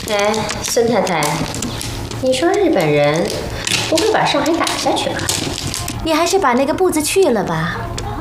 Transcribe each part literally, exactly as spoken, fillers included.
哎，孙太太，你说日本人不会把上海打下去吧？ 你还是把那个步子去了吧。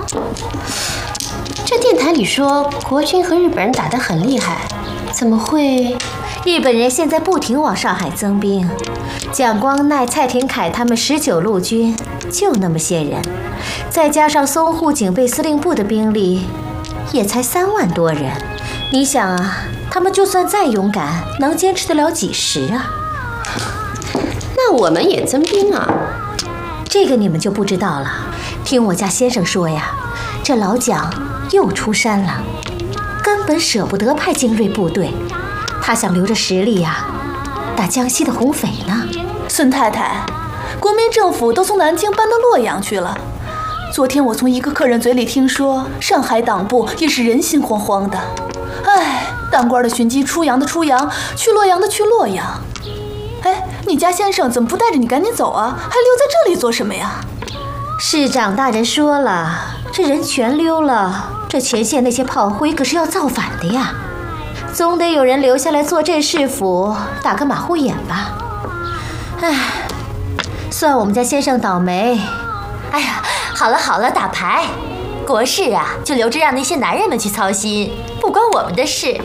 这电台里说国军和日本人打得很厉害，怎么会？ 日本人现在不停往上海增兵，蒋光鼐、蔡廷锴他们十九路军就那么些人，再加上淞沪警备司令部的兵力，也才三万多人。你想啊，他们就算再勇敢，能坚持得了几时啊？ 那我们也增兵啊？ 这个你们就不知道了。听我家先生说呀，这老蒋又出山了，根本舍不得派精锐部队，他想留着实力呀，打江西的红匪呢。 孙太太，国民政府都从南京搬到洛阳去了。昨天我从一个客人嘴里听说，上海党部也是人心惶惶的。哎，当官的寻机出洋的出洋，去洛阳的去洛阳。哎，你家先生怎么不带着你赶紧走啊？还留在这里做什么呀？ 市长大人说了，这人全溜了，这前线那些炮灰可是要造反的呀，总得有人留下来坐镇市府，打个马虎眼吧。唉，算我们家先生倒霉。 哎呀，好了好了，打牌，国事啊，就留着让那些男人们去操心，不关我们的事。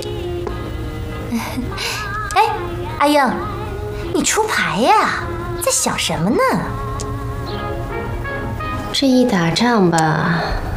哎，阿英，你出牌呀，在想什么呢？ 这一打仗吧，